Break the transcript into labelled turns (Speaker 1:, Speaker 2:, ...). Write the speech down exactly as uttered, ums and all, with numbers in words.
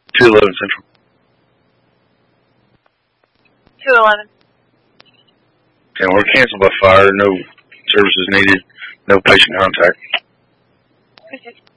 Speaker 1: two eleven Central.
Speaker 2: two eleven.
Speaker 1: And we're canceled by fire. No services needed. No patient contact.
Speaker 2: Okay.